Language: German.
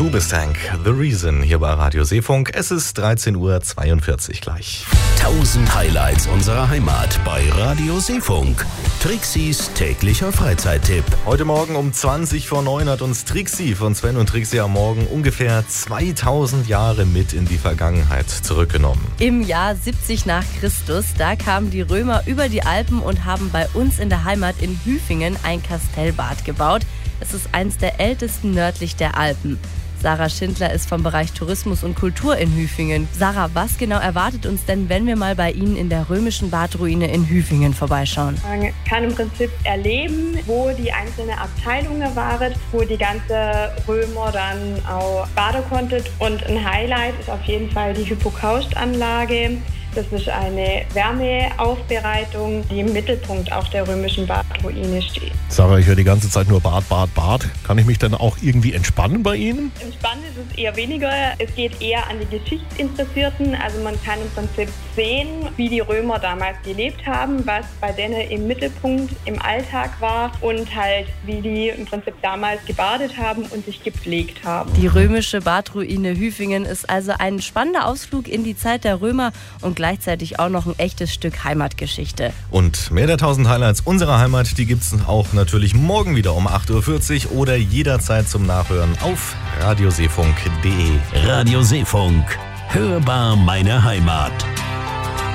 Hoobastank, The Reason, hier bei Radio Seefunk. Es ist 13:42 Uhr gleich. 1000 Highlights unserer Heimat bei Radio Seefunk. Trixis täglicher Freizeittipp. Heute Morgen um 20:09 hat uns Trixi von Sven und Trixi am Morgen ungefähr 2000 Jahre mit in die Vergangenheit zurückgenommen. Im Jahr 70 nach Christus, da kamen die Römer über die Alpen und haben bei uns in der Heimat in Hüfingen ein Kastellbad gebaut. Es ist eins der ältesten nördlich der Alpen. Sarah Schindler ist vom Bereich Tourismus und Kultur in Hüfingen. Sarah, was genau erwartet uns denn, wenn wir mal bei Ihnen in der römischen Badruine in Hüfingen vorbeischauen? Man kann im Prinzip erleben, wo die einzelnen Abteilungen waren, wo die ganze Römer dann auch baden konnten. Und ein Highlight ist auf jeden Fall die Hypokaustanlage. Das ist eine Wärmeaufbereitung, die im Mittelpunkt auch der römischen Badruine steht. Sarah, ich höre die ganze Zeit nur Bad, Bad, Bad. Kann ich mich dann auch irgendwie entspannen bei Ihnen? Entspannen ist es eher weniger. Es geht eher an die Geschichtsinteressierten. Also man kann im Prinzip sehen, wie die Römer damals gelebt haben, was bei denen im Mittelpunkt im Alltag war und halt, wie die im Prinzip damals gebadet haben und sich gepflegt haben. Die römische Badruine Hüfingen ist also ein spannender Ausflug in die Zeit der Römer und gleichzeitig auch noch ein echtes Stück Heimatgeschichte. Und mehr der 1000 Highlights unserer Heimat, die gibt's auch natürlich morgen wieder um 8:40 Uhr oder jederzeit zum Nachhören auf radioseefunk.de. Radio Seefunk. Hörbar meine Heimat.